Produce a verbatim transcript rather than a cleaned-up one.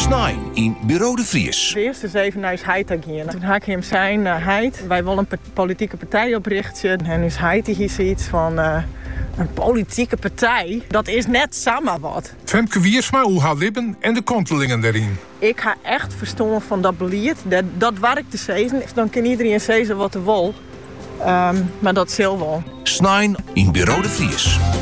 Snijn in Bureau de Vries. De eerste zeven naar is Heid gaan. Toen had ik hem zijn, uh, Heid, wij willen een politieke partij oprichten. En nu is Heid hier zoiets van... Uh, Een politieke partij, dat is net samen wat. Femke Wiersma, hoe haar libben en de kontelingen daarin. Ik ga echt verstaan van dat beleid. Dat, dat werkt te zeggen. Dan kan iedereen zeggen wat hij wil. Um, maar dat zal wel. Snijn in Bureau de Vries.